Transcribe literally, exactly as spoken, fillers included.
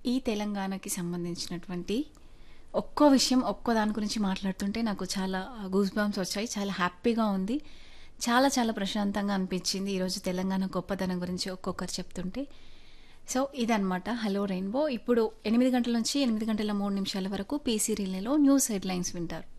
ఈ తెలంగాణకి సంబంధించినటువంటి ఒక్కో విషయం, ఒక్కో దాని గురించి మాట్లాడుతుంటే నాకు చాలా గూస్ బంప్స్ వచ్చాయి. చాలా హ్యాపీగా ఉంది. చాలా చాలా ప్రశాంతంగా అనిపించింది ఈరోజు తెలంగాణ గొప్పతనం గురించి ఒక్కొక్కరు చెప్తుంటే. సో ఇదనమాట హలో రెయిన్బో. ఇప్పుడు ఎనిమిది గంటల నుంచి ఎనిమిది గంటల మూడు నిమిషాల వరకు పీసీ రిలేలో న్యూస్ హెడ్లైన్స్ వింటారు.